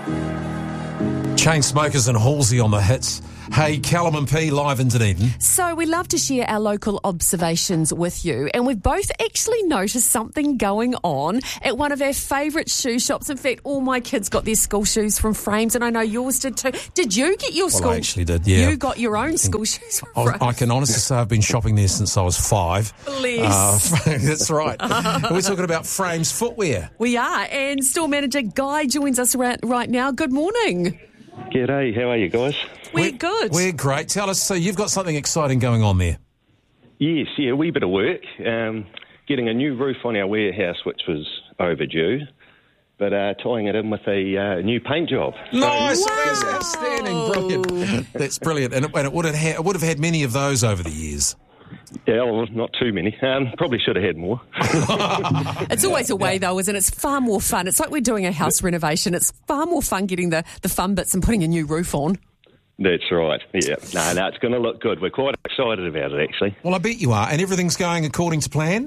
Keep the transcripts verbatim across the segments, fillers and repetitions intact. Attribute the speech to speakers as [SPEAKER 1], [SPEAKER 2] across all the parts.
[SPEAKER 1] Chainsmokers and Halsey on the hits. Hey, Callum and P live in Dunedin.
[SPEAKER 2] So we love to share our local observations with you, and we've both actually noticed something going on at one of our favourite shoe shops. In fact, all my kids got their school shoes from Frames, and I know yours did too. Did you get your
[SPEAKER 1] Well,
[SPEAKER 2] school?
[SPEAKER 1] I actually did, yeah.
[SPEAKER 2] You got your own school shoes from
[SPEAKER 1] I,
[SPEAKER 2] Frames.
[SPEAKER 1] I can honestly say I've been shopping there since I was five.
[SPEAKER 2] Bless.
[SPEAKER 1] Uh, that's right. We're talking about Frames footwear.
[SPEAKER 2] We are, and store manager Guy joins us right, right now. Good morning.
[SPEAKER 3] G'day, how are you guys?
[SPEAKER 2] We're, good.
[SPEAKER 1] We're great. Tell us, so you've got something exciting going on there.
[SPEAKER 3] Yes, yeah, a wee bit of work. Um, getting a new roof on our warehouse, which was overdue, but uh, tying it in with a uh, new paint job.
[SPEAKER 1] Nice,
[SPEAKER 2] Wow.
[SPEAKER 1] that's outstanding, brilliant. That's brilliant, and it, and it would have had, it would have had many of those over the years.
[SPEAKER 3] Yeah, well, not too many. Um, probably should have had more.
[SPEAKER 2] It's always a way, though, isn't it? It's far more fun. It's like we're doing a house renovation. It's far more fun getting the, the fun bits and putting a new roof on.
[SPEAKER 3] That's right, yeah. No, no, it's going to look good. We're quite excited about it, actually.
[SPEAKER 1] Well, I bet you are, and everything's going according to plan?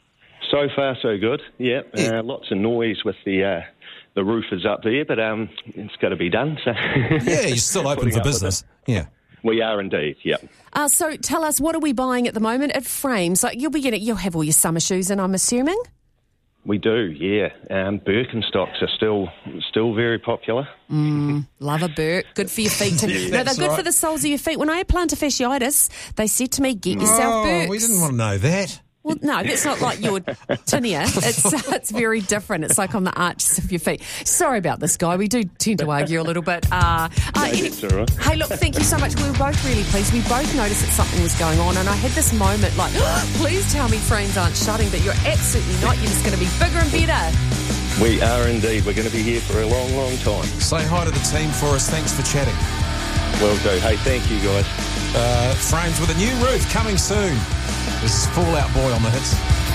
[SPEAKER 3] So far, so good, yeah.
[SPEAKER 1] Yeah.
[SPEAKER 3] Uh, lots of noise with the... Uh, the roof is up there, but um, it's got to be done. So
[SPEAKER 1] Yeah, you're still open
[SPEAKER 3] Putting
[SPEAKER 1] for
[SPEAKER 3] up with
[SPEAKER 1] business.
[SPEAKER 3] it.
[SPEAKER 1] Yeah.
[SPEAKER 3] We are indeed, yeah.
[SPEAKER 2] Uh, so tell us, what are we buying at the moment at Frames? Like you'll be getting, you'll have all your summer shoes in, I'm assuming?
[SPEAKER 3] We do, yeah. Um, Birkenstocks are still still very popular.
[SPEAKER 2] Love a Birk. Good for your feet. Too.
[SPEAKER 1] Yeah,
[SPEAKER 2] no, they're
[SPEAKER 1] that's
[SPEAKER 2] good
[SPEAKER 1] right.
[SPEAKER 2] for the soles of your feet. When I had plantar fasciitis, they said to me, get yourself
[SPEAKER 1] Oh,
[SPEAKER 2] Birks.
[SPEAKER 1] we didn't want to know that.
[SPEAKER 2] Well, no, that's not like your tinea. It's uh, it's very different. It's like on the arches of your feet. Sorry about this, Guy. We do tend to argue a little bit. Uh, uh, any-
[SPEAKER 3] that's all right.
[SPEAKER 2] Hey, look, thank you so much. We were both really pleased. We both noticed that something was going on, and I had this moment like, please tell me Frames aren't shutting, but you're absolutely not. You're just going to be bigger and better.
[SPEAKER 3] We are indeed. We're going to be here for a long, long time.
[SPEAKER 1] Say hi to the team for us. Thanks for chatting.
[SPEAKER 3] Will do. Hey, thank you, guys.
[SPEAKER 1] Uh, Frames with a new roof coming soon. This is Fallout Boy on the hits.